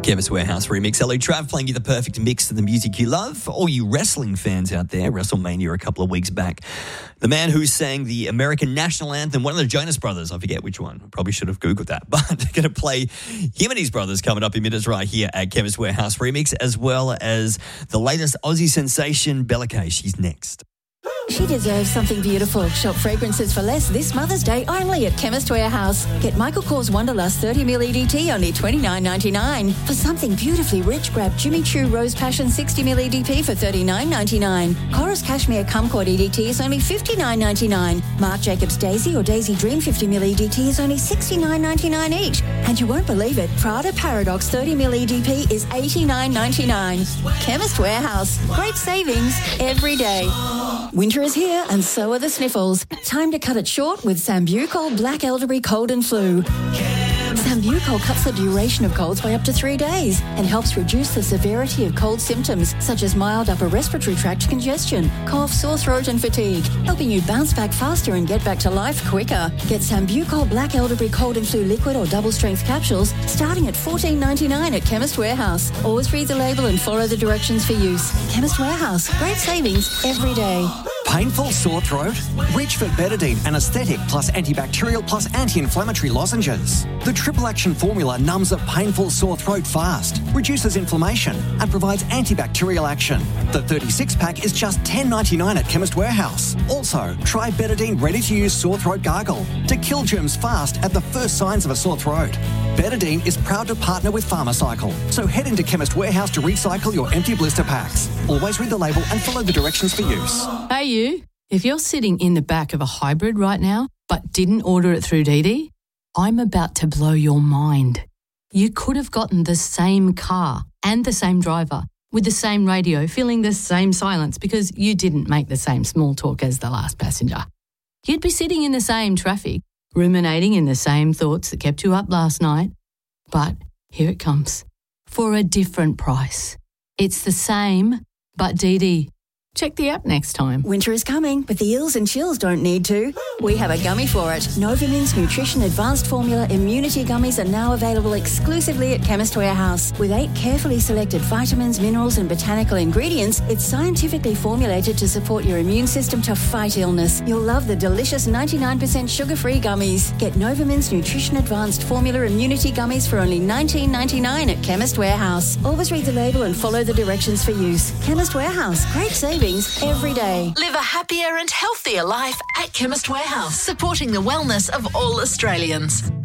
Chemist Warehouse remix. Hello, Trav, playing you the perfect mix of the music you love. All you wrestling fans out there, WrestleMania a couple of weeks back. The man who sang the American national anthem, one of the Jonas Brothers, I forget which one. Probably should have Googled that. But going to play him and his brothers coming up in minutes right here at Chemist Warehouse remix, as well as the latest Aussie sensation, Bella Kay. She's next. She deserves something beautiful. Shop fragrances for less this Mother's Day only at Chemist Warehouse. Get Michael Kors Wonderlust 30ml EDT only $29.99. For something beautifully rich, grab Jimmy Choo Rose Passion 60ml EDP for $39.99. Chorus Cashmere Kumquat EDT is only $59.99. Marc Jacobs Daisy or Daisy Dream 50ml EDT is only $69.99 each. And you won't believe it, Prada Paradox 30ml EDP is $89.99. Chemist Warehouse. Great savings every day. Winter is here and so are the sniffles. Time to cut it short with Sambucol Black Elderberry Cold and Flu. Sambucol cuts the duration of colds by up to 3 days and helps reduce the severity of cold symptoms such as mild upper respiratory tract congestion, cough, sore throat and fatigue, helping you bounce back faster and get back to life quicker. Get Sambucol Black Elderberry Cold and Flu liquid or double strength capsules starting at $14.99 at Chemist Warehouse. Always read the label and follow the directions for use. Chemist Warehouse. Great savings every day. Painful sore throat? Reach for Betadine Anaesthetic plus antibacterial plus anti-inflammatory lozenges. The triple action formula numbs a painful sore throat fast, reduces inflammation and provides antibacterial action. The 36-pack is just $10.99 at Chemist Warehouse. Also, try Betadine ready-to-use sore throat gargle to kill germs fast at the first signs of a sore throat. Betadine is proud to partner with Pharmacycle, so head into Chemist Warehouse to recycle your empty blister packs. Always read the label and follow the directions for use. Hey you, if you're sitting in the back of a hybrid right now but didn't order it through Didi, I'm about to blow your mind. You could have gotten the same car and the same driver with the same radio, feeling the same silence because you didn't make the same small talk as the last passenger. You'd be sitting in the same traffic, ruminating in the same thoughts that kept you up last night. But here it comes, for a different price. It's the same, but Didi. Check the app next time. Winter is coming, but the ills and chills don't need to. We have a gummy for it. Novomin's Nutrition Advanced Formula Immunity Gummies are now available exclusively at Chemist Warehouse. With 8 carefully selected vitamins, minerals and botanical ingredients, it's scientifically formulated to support your immune system to fight illness. You'll love the delicious 99% sugar-free gummies. Get Novomin's Nutrition Advanced Formula Immunity Gummies for only $19.99 at Chemist Warehouse. Always read the label and follow the directions for use. Chemist Warehouse. Great savings every day. Live a happier and healthier life at Chemist Warehouse, supporting the wellness of all Australians.